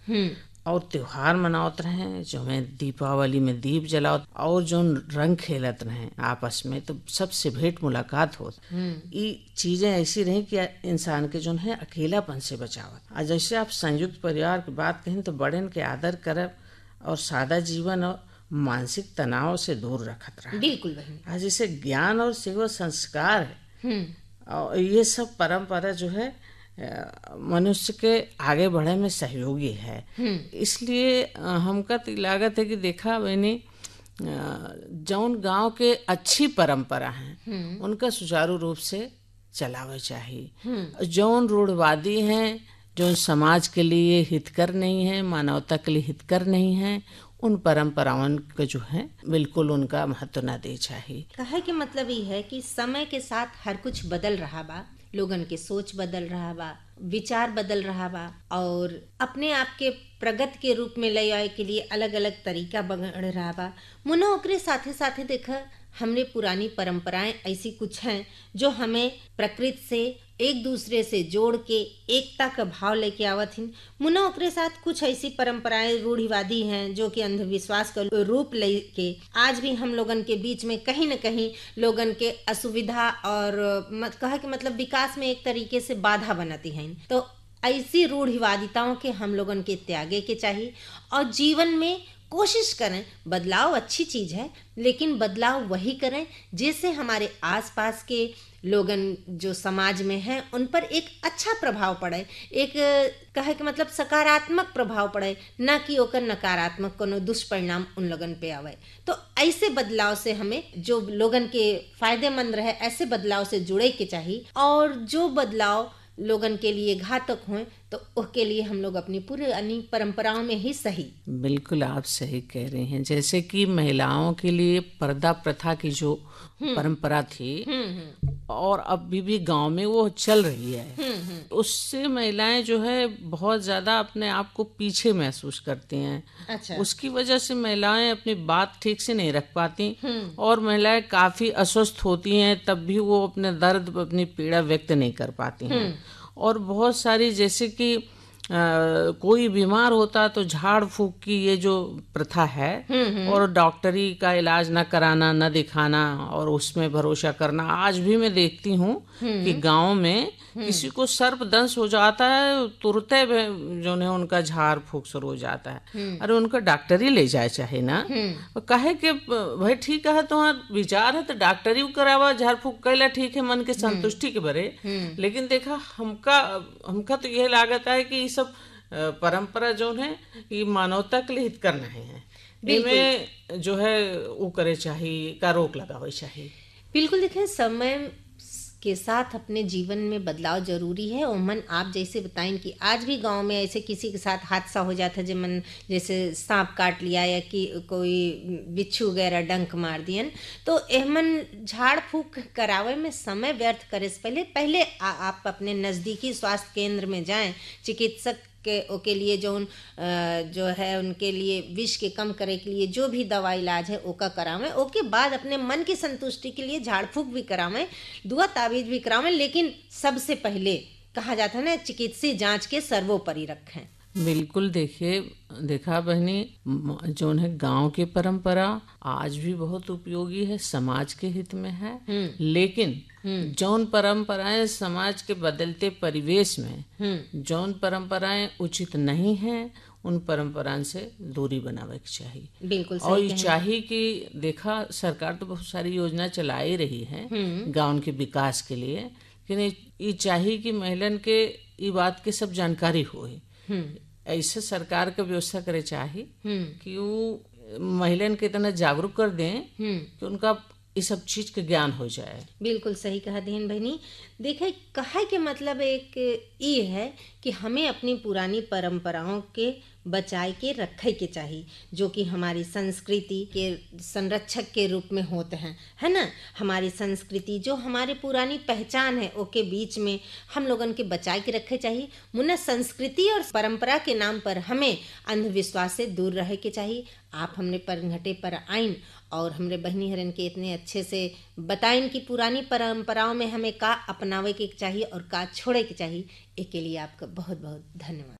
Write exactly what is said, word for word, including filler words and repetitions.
हम्म और त्योहार मनावत रहे, जो है दीपावली में दीप जलावत और जो रंग खेलत रहे आपस में, तो सबसे भेंट मुलाकात हो। ये चीजें ऐसी रही कि इंसान के जो है अकेलापन से बचावत। और जैसे आप संयुक्त परिवार की बात कहें तो बड़न के आदर करब और सादा जीवन और मानसिक तनाव से दूर रखत रहा। बिल्कुल बहन। आज जैसे ज्ञान और सेवा संस्कार है और ये सब परंपरा जो है मनुष्य के आगे बढ़े में सहयोगी है। इसलिए हमका तो लागत है कि देखा मैंने जौन गांव के अच्छी परंपरा हैं उनका सुचारू रूप से चलावे चाहिए। जौन रूढ़वादी हैं, जो समाज के लिए हितकर नहीं है, मानवता के लिए हितकर नहीं है, उन परंपराओं के जो है बिल्कुल उनका महत्व न दे चाहिए। कहे के मतलब ये है कि समय के साथ हर कुछ बदल रहा बा, लोगन के सोच बदल रहा बा, विचार बदल रहा बा और अपने आप के प्रगति के रूप में ले आए के लिए अलग अलग तरीका बढ़ रहा बा। मुना ओकरे साथे साथे देखा हमने पुरानी परंपराएं ऐसी कुछ हैं जो हमें प्रकृति से एक दूसरे से जोड़ के एकता का भाव लेके आवत हिन। मुना ओकरे साथ कुछ ऐसी परंपराएं रूढ़िवादी हैं जो कि अंधविश्वास का रूप लेके आज भी हम लोगन के बीच में कहीं न कहीं लोगन के असुविधा और मत कहा कि मतलब विकास में एक तरीके से बाधा बनाती हैं। तो ऐसी रूढ़िवादिताओं के हम लोगन के त्यागे के चाहिए और जीवन में कोशिश करें। बदलाव अच्छी चीज है, लेकिन बदलाव वही करें जिससे हमारे आसपास के लोगन जो समाज में हैं उन पर एक अच्छा प्रभाव पड़े, एक कहे के मतलब सकारात्मक प्रभाव पड़े, न कि ओकर नकारात्मक कोनो दुष्परिणाम उन लोगन पे आवे। तो ऐसे बदलाव से हमें जो लोगन के फायदेमंद रहे ऐसे बदलाव से जुड़े के चाहिए और जो बदलाव लोगन के लिए घातक हों तो उसके लिए हम लोग अपनी पूरी अन्य परंपराओं में ही सही। बिल्कुल आप सही कह रहे हैं। जैसे कि महिलाओं के लिए पर्दा प्रथा की जो परंपरा थी और अभी भी गांव में वो चल रही है, उससे महिलाएं जो है बहुत ज्यादा अपने आप को पीछे महसूस करती हैं। अच्छा। उसकी वजह से महिलाएं अपनी बात ठीक से नहीं रख पाती और महिलाएं काफी अस्वस्थ होती हैं, तब भी वो अपने दर्द अपनी पीड़ा व्यक्त नहीं कर पाती हैं। और बहुत सारी जैसे कि आ, कोई बीमार होता तो झाड़ फूक की ये जो प्रथा है और डॉक्टरी का इलाज न कराना, न दिखाना और उसमें भरोसा करना। आज भी मैं देखती हूँ कि गांव में किसी को सर्पदंश हो जाता है, तुरंत जो है उनका झाड़ फूक शुरू हो जाता है। अरे उनका डॉक्टरी ले जाए चाहे ना, कहे कि भाई ठीक है तुम्हारा विचार है तो डॉक्टरी करावा, झाड़ फूक कैला ठीक है मन के संतुष्टि के बरे। लेकिन देखा हमका हमका तो यह लागत है कि सब परंपरा जो है ये मानवता के लिए हित करना है, इनमें जो है वो करे चाहिए का रोक लगावे चाहिए। बिल्कुल देखें, समय के साथ अपने जीवन में बदलाव जरूरी है। ओमन आप जैसे बताएं कि आज भी गांव में ऐसे किसी के साथ हादसा हो जाता है जमन जैसे सांप काट लिया या कि कोई बिच्छू वगैरह डंक मार दियन, तो एहमन झाड़ फूक करावे में समय व्यर्थ करे से पहले पहले आ, आप अपने नज़दीकी स्वास्थ्य केंद्र में जाएं, चिकित्सक के ओके लिए जो उन जो है उनके लिए विष के कम करे के लिए जो भी दवा इलाज है ओका करावें। ओके बाद अपने मन की संतुष्टि के लिए झाड़ फूक भी करावें, दुआ ताबीज भी करावें, लेकिन सबसे पहले कहा जाता है ना चिकित्सीय जांच के सर्वोपरि रखें। बिल्कुल। देखिए देखा बहनी, जो है गांव की परंपरा आज भी बहुत उपयोगी है, समाज के हित में है, लेकिन जौन परंपराएं समाज के बदलते परिवेश में जौन परंपराएं उचित नहीं हैं उन परंपराओं से दूरी बनावे की चाहिए। बिल्कुल। और ये चाहिए कि देखा सरकार तो बहुत सारी योजना चला ही रही है गांव के विकास के लिए, लेकिन ये चाहिए कि महिलन के ये बात की सब जानकारी होए। ऐसे सरकार का व्यवस्था करे चाहिए कि वो महिलाओं के इतना जागरूक कर दें कि उनका ये सब चीज का ज्ञान हो जाए। बिल्कुल सही कहा देन बहनी। देखे कहे के मतलब एक ये है कि हमें अपनी पुरानी परंपराओं के बचाए के रखे के चाहिए, जो कि हमारी संस्कृति के संरक्षक के रूप में होते हैं, है ना। हमारी संस्कृति जो हमारी पुरानी पहचान है ओके बीच में हम लोगन के बचाए के रखे चाहिए। मुन्ना संस्कृति और परंपरा के नाम पर हमें अंधविश्वास से दूर रहे के चाहिए। आप हमने परघटे पर आइन और हमरे बहनी हरन के इतने अच्छे से बताइन कि पुरानी परंपराओं में हमें का अपनावे के चाहिए और का छोड़े के चाहिए। एक के लिए आपका बहुत बहुत धन्यवाद।